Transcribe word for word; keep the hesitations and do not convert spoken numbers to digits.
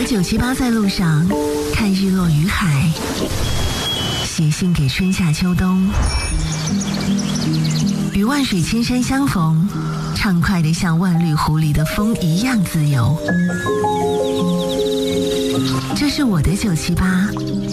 九七八在路上，看日落于海，写信给春夏秋冬，与万水千山相逢，畅快的像万绿湖里的风一样自由。这是我的九七八。